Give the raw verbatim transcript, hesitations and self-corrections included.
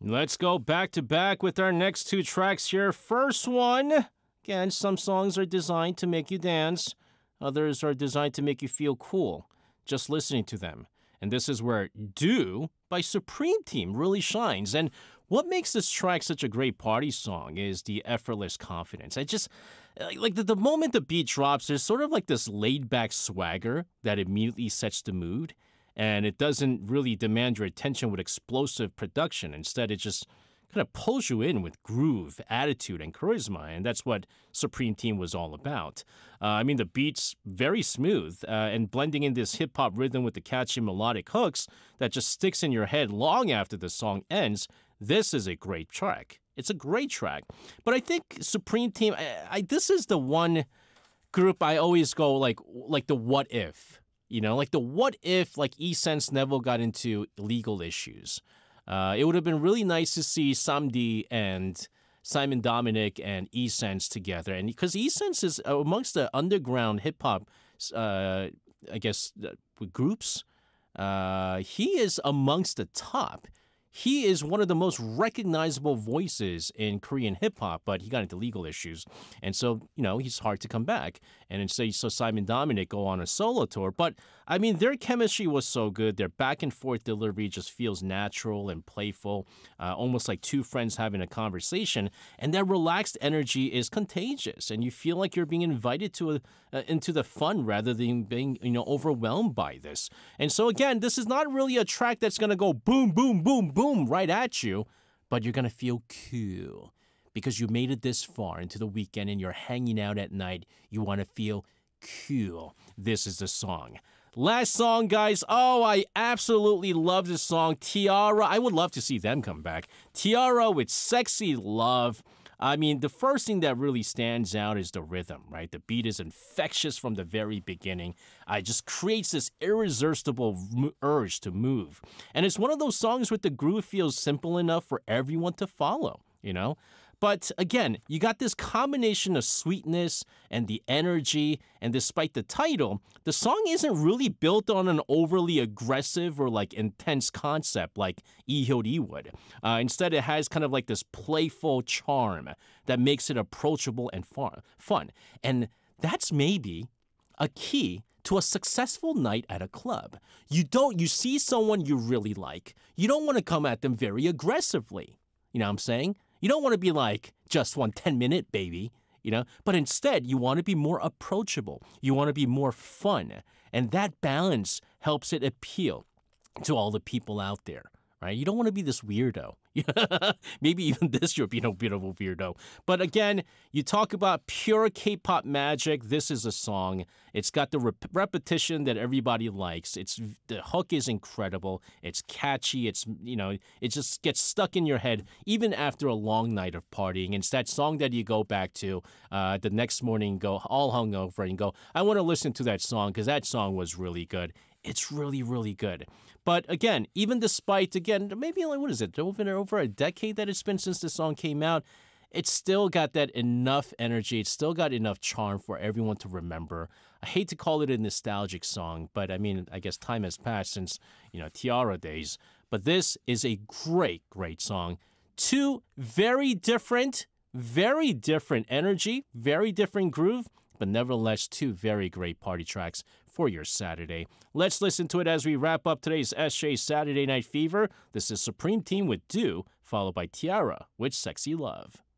Let's go back to back with our next two tracks here. First one, again, some songs are designed to make you dance, others are designed to make you feel cool just listening to them. And this is where Do by Supreme Team really shines. And what makes this track such a great party song is the effortless confidence. I just, like the, the moment the beat drops, there's sort of like this laid back swagger that immediately sets the mood. And it doesn't really demand your attention with explosive production. Instead, it just kind of pulls you in with groove, attitude, and charisma. And that's what Supreme Team was all about. Uh, I mean, the beat's very smooth uh, and blending in this hip-hop rhythm with the catchy melodic hooks that just sticks in your head long after the song ends. This is a great track. It's a great track. But I think Supreme Team, I, I, this is the one group I always go like, like the what if. You know, like the what if, like E-Sense never got into legal issues. Uh, it would have been really nice to see Samdi and Simon Dominic and E-Sense together. And because E-Sense is amongst the underground hip hop, uh, I guess, uh, groups, uh, he is amongst the top. He is one of the most recognizable voices in Korean hip hop, but he got into legal issues. And so, you know, he's hard to come back. And instead, so Simon Dominic go on a solo tour. But I mean, their chemistry was so good. Their back and forth delivery just feels natural and playful, uh, almost like two friends having a conversation. And that relaxed energy is contagious. And you feel like you're being invited to a, uh, into the fun rather than being, you know, overwhelmed by this. And so, again, this is not really a track that's going to go boom, boom, boom, boom. Boom, right at you, but you're going to feel cool because you made it this far into the weekend and you're hanging out at night. You want to feel cool. This is the song. Last song, guys. Oh, I absolutely love this song. T-ara. I would love to see them come back. T-ara with Sexy Love. I mean, the first thing that really stands out is the rhythm, right? The beat is infectious from the very beginning. Uh, it just creates this irresistible m- urge to move. And it's one of those songs where the groove feels simple enough for everyone to follow, you know? But again, you got this combination of sweetness and the energy, and despite the title, the song isn't really built on an overly aggressive or like intense concept like Lee Hyori would. Uh, instead, it has kind of like this playful charm that makes it approachable and fun. And that's maybe a key to a successful night at a club. You don't, you see someone you really like, you don't want to come at them very aggressively. You know what I'm saying? You don't want to be like, just one ten-minute baby, you know? But instead, you want to be more approachable. You want to be more fun. And that balance helps it appeal to all the people out there, right? You don't want to be this weirdo. Maybe even this you're being a bit of a weirdo. But again, you talk about pure K-pop magic. This is a song. It's got the rep- repetition that everybody likes. It's the hook is incredible. It's catchy. It's, you know, it just gets stuck in your head even after a long night of partying. It's that song that you go back to uh, the next morning, go all hungover and go, I want to listen to that song because that song was really good. It's really, really good. But again, even despite, again, maybe like, what is it, over, over a decade that it's been since the song came out, it's still got that enough energy. It's still got enough charm for everyone to remember. I hate to call it a nostalgic song, but I mean, I guess time has passed since, you know, T-ara days. But this is a great, great song. Two very different, very different energy, very different groove, but nevertheless, two very great party tracks for your Saturday. Let's listen to it as we wrap up today's S J Saturday Night Fever. This is Supreme Team with Do, followed by T-ara with Sexy Love.